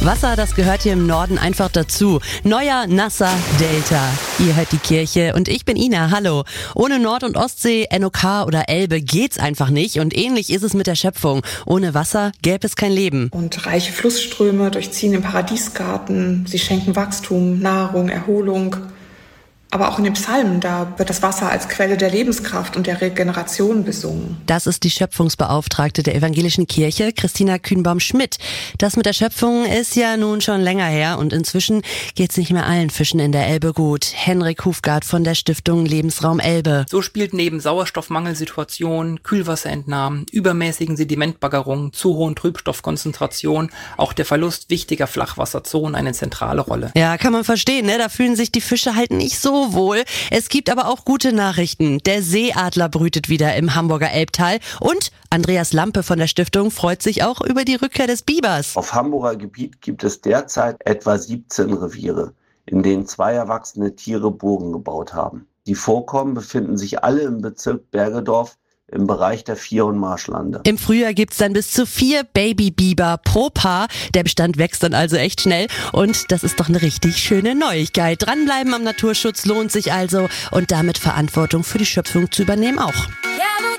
Wasser, das gehört hier im Norden einfach dazu. Neuer, nasser Delta. Ihr hört die Kirche und ich bin Ina, hallo. Ohne Nord- und Ostsee, NOK oder Elbe geht's einfach nicht und ähnlich ist es mit der Schöpfung. Ohne Wasser gäbe es kein Leben. Und reiche Flussströme durchziehen den Paradiesgarten, sie schenken Wachstum, Nahrung, Erholung. Aber auch in den Psalmen, da wird das Wasser als Quelle der Lebenskraft und der Regeneration besungen. Das ist die Schöpfungsbeauftragte der Evangelischen Kirche, Christina Kühnbaum-Schmidt. Das mit der Schöpfung ist ja nun schon länger her und inzwischen geht's nicht mehr allen Fischen in der Elbe gut. Henrik Hufgart von der Stiftung Lebensraum Elbe. So spielt neben Sauerstoffmangelsituationen, Kühlwasserentnahmen, übermäßigen Sedimentbaggerungen, zu hohen Trübstoffkonzentrationen auch der Verlust wichtiger Flachwasserzonen eine zentrale Rolle. Ja, kann man verstehen, ne? Da fühlen sich die Fische halt nicht so wohl. Es gibt aber auch gute Nachrichten. Der Seeadler brütet wieder im Hamburger Elbtal und Andreas Lampe von der Stiftung freut sich auch über die Rückkehr des Bibers. Auf Hamburger Gebiet gibt es derzeit etwa 17 Reviere, in denen 2 erwachsene Tiere Burgen gebaut haben. Die Vorkommen befinden sich alle im Bezirk Bergedorf im Bereich der Vier- und Marschlande. Im Frühjahr gibt's dann bis zu 4 Babybiber pro Paar. Der Bestand wächst dann also echt schnell und das ist doch eine richtig schöne Neuigkeit. Dranbleiben am Naturschutz lohnt sich also und damit Verantwortung für die Schöpfung zu übernehmen auch. Ja,